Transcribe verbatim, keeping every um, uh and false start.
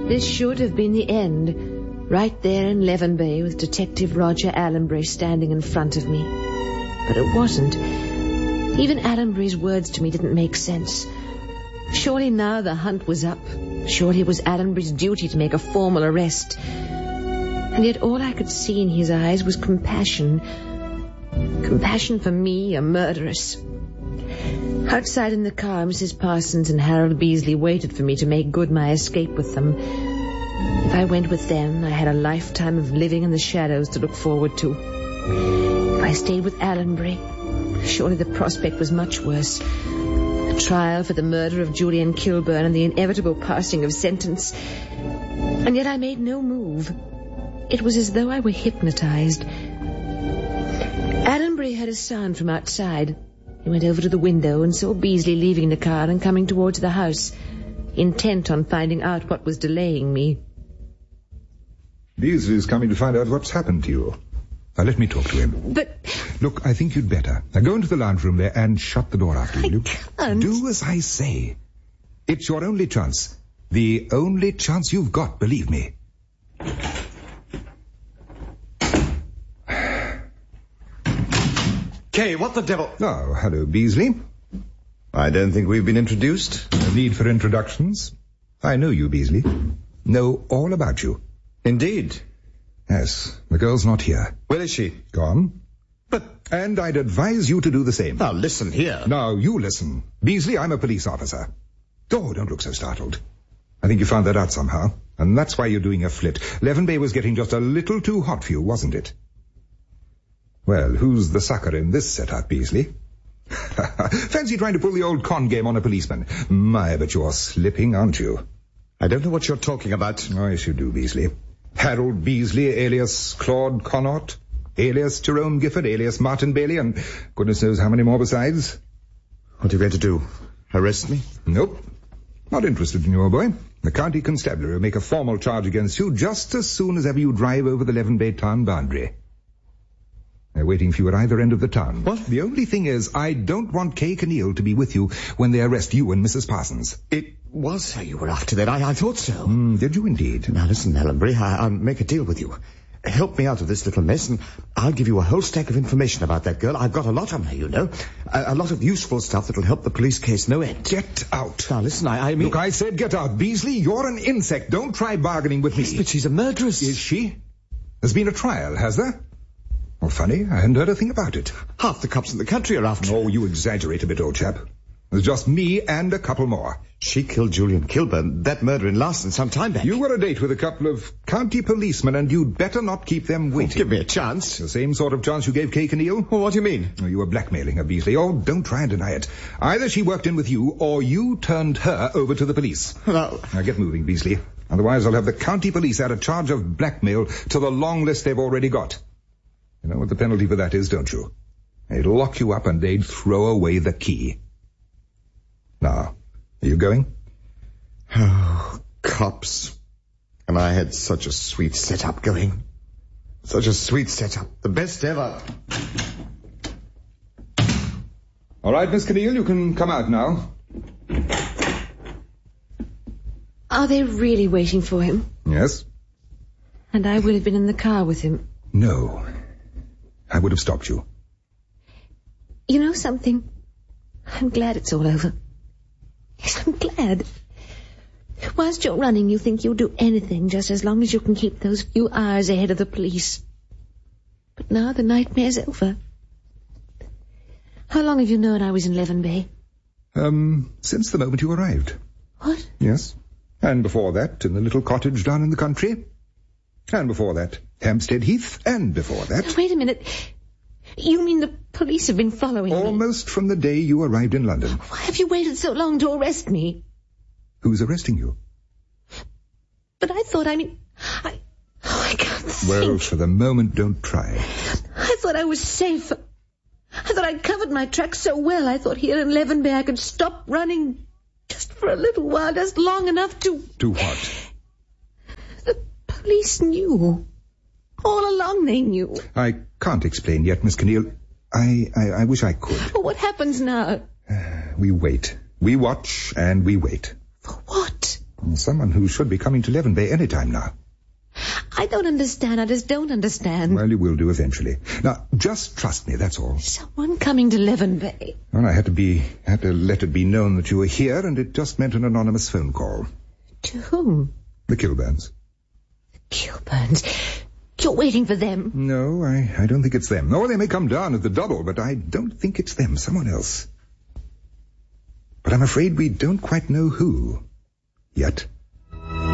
This should have been the end, right there in Leven Bay with Detective Roger Allenbury standing in front of me. But it wasn't. Even Allenbury's words to me didn't make sense. Surely now the hunt was up. Surely it was Allenbury's duty to make a formal arrest. And yet all I could see in his eyes was compassion. Compassion for me, a murderess. Outside in the car, Missus Parsons and Harold Beasley waited for me to make good my escape with them. If I went with them, I had a lifetime of living in the shadows to look forward to. If I stayed with Allenbury, surely the prospect was much worse. A trial for the murder of Julian Kilburn and the inevitable passing of sentence. And yet I made no move. It was as though I were hypnotized. Allenbury heard a sound from outside. He went over to the window and saw Beasley leaving the car and coming towards the house, intent on finding out what was delaying me. Beasley's coming to find out what's happened to you. Now, let me talk to him. But... Look, I think you'd better. Now, go into the lounge room there and shut the door after you. I can't. Do as I say. It's your only chance. The only chance you've got, believe me. Kay, what the devil? Oh, hello, Beasley. I don't think we've been introduced. No need for introductions. I know you, Beasley. Know all about you. Indeed. Yes, the girl's not here. Where is she? Gone. But... And I'd advise you to do the same. Now, listen here. Now, you listen. Beasley, I'm a police officer. Oh, don't look so startled. I think you found that out somehow. And that's why you're doing a flit. Leven Bay was getting just a little too hot for you, wasn't it? Well, who's the sucker in this setup, Beasley? Fancy trying to pull the old con game on a policeman. My, but you're slipping, aren't you? I don't know what you're talking about. Oh, yes, you do, Beasley. Harold Beasley, alias Claude Connaught, alias Jerome Gifford, alias Martin Bailey, and goodness knows how many more besides. What are you going to do? Arrest me? Nope. Not interested in you, old boy. The county constabulary will make a formal charge against you just as soon as ever you drive over the Leven Bay town boundary. They're waiting for you at either end of the town. What? The only thing is, I don't want Kay Keneal to be with you when they arrest you and Missus Parsons. It was her you were after then. I, I thought so. Mm, did you indeed? Now listen, Allenbury, I, I'll make a deal with you. Help me out of this little mess, and I'll give you a whole stack of information about that girl. I've got a lot on her, you know. A, a lot of useful stuff that'll help the police case no end. Get out. Now listen, I, I mean... Look, I said get out. Beasley, you're an insect. Don't try bargaining with Yes, me. but she's a murderess. Is she? There's been a trial, has there? Well, funny, I hadn't heard a thing about it. Half the cops in the country are after her. Oh, you exaggerate a bit, old chap. There's just me and a couple more. She killed Julian Kilburn, that murder in Larson, some time back. You were a date with a couple of county policemen, and you'd better not keep them waiting. Oh, give me a chance. The same sort of chance you gave Kay Keneal? Well, what do you mean? Oh, you were blackmailing her, Beasley. Oh, don't try and deny it. Either she worked in with you, or you turned her over to the police. Now, now get moving, Beasley. Otherwise I'll have the county police add a charge of blackmail to the long list they've already got. You know what the penalty for that is, don't you? They'd lock you up and they'd throw away the key. Now, are you going? Oh, cops. And I had such a sweet setup going. Such a sweet setup. The best ever. All right, Miss Keneal, you can come out now. Are they really waiting for him? Yes. And I would have been in the car with him. No. I would have stopped you. You know something? I'm glad it's all over. Yes, I'm glad. Whilst you're running, you think you'll do anything just as long as you can keep those few hours ahead of the police. But now the nightmare's over. How long have you known I was in Leven Bay? Um, since the moment you arrived. What? Yes. And before that, in the little cottage down in the country. And before that, Hampstead Heath. And before that... Now, wait a minute. You mean the police have been following me? Almost from the day you arrived in London. Why have you waited so long to arrest me? Who's arresting you? But I thought, I mean... I... Oh, I can't think. Well, for the moment, don't try. I thought I was safe. I thought I'd covered my tracks so well. I thought here in Leven Bay I could stop running just for a little while, just long enough to... To what? The police knew. All along they knew. I can't explain yet, Miss Keneal. I, I, I wish I could. Well, what happens now? Uh, we wait. We watch and we wait. For what? Someone who should be coming to Leven Bay any time now. I don't understand. I just don't understand. Well, you will do eventually. Now, just trust me, that's all. Someone coming to Leven Bay. Well, I had to be, had to let it be known that you were here, and it just meant an anonymous phone call. To whom? The Kilburns. The Kilburns? You're waiting for them? No, I, I don't think it's them. Or they may come down at the double, but I don't think it's them. Someone else. But I'm afraid we don't quite know who. Yet.